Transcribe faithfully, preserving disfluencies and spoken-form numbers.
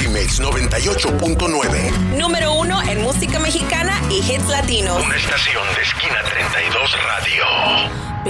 Notimex noventa y ocho punto nueve. Número uno en música mexicana y hits latinos. Una estación de Esquina treinta y dos Radio.